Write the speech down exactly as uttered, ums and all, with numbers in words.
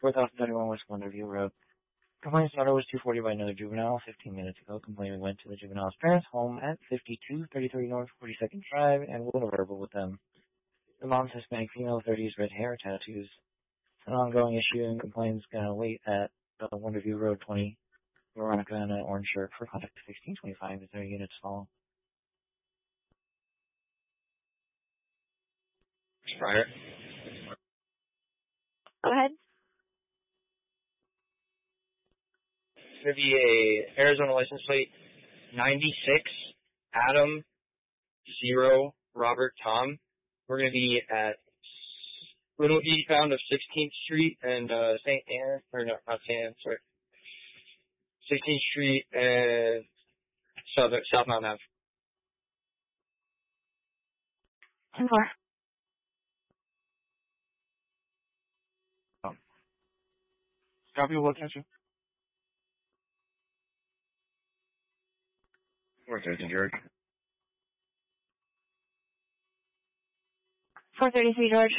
four thousand thirty-one West Wonderview Road. Complaint started was two forty by another juvenile fifteen minutes ago. Complainant went to the juvenile's parents' home at fifty-two thirty-three North forty-second Drive and went verbal with them. The mom's Hispanic female, thirties, red hair, tattoos. It's an ongoing issue, and complainant's going to wait at uh, Wonderview Road twenty, Veronica in an orange shirt for contact sixteen twenty-five. Is there units follow? Prior. Go ahead. It's going to be a Arizona license plate ninety-six Adam zero Robert Tom. We're going to be at little eastbound of sixteenth Street and uh, Saint Anne, or no, not Saint Anne, sorry. sixteenth Street and South, South Mountain Ave. ten four. Oh. Copy, what can you? Where's it, George? four thirty-three, George.